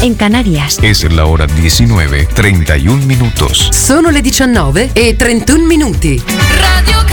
en Canarias. Es la hora 19:31 minutos. Sono le 19:31. Radio